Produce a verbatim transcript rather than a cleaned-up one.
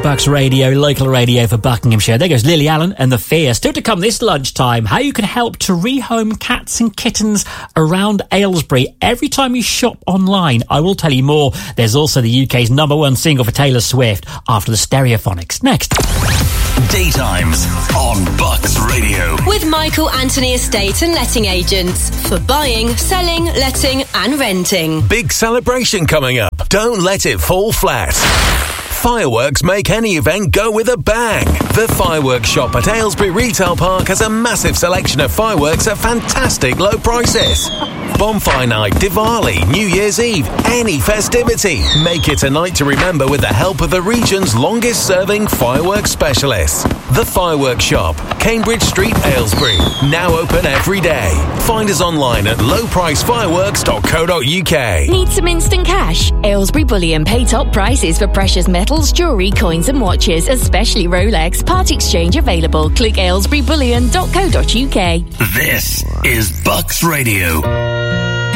Bucks Radio, local radio for Buckinghamshire. There goes Lily Allen and The Fear. Still to come this lunchtime, how you can help to rehome cats and kittens around Aylesbury every time you shop online. I will tell you more. There's also the U K's number one single for Taylor Swift after the Stereophonics. Next. Daytimes on Bucks Radio. With Michael Anthony Estate and Letting Agents for buying, selling, letting and renting. Big celebration coming up. Don't let it fall flat. Fireworks make any event go with a bang. The Fireworks Shop at Aylesbury Retail Park has a massive selection of fireworks at fantastic low prices. Bonfire night, Diwali, New Year's Eve, any festivity. Make it a night to remember with the help of the region's longest serving fireworks specialists. The Fireworks Shop, Cambridge Street, Aylesbury. Now open every day. Find us online at low price fireworks dot co dot uk. Need some instant cash? Aylesbury Bullion pay top prices for precious metals, jewellery, coins and watches, especially Rolex. Part exchange available. Click aylesbury bullion dot co dot uk. This is Bucks Radio.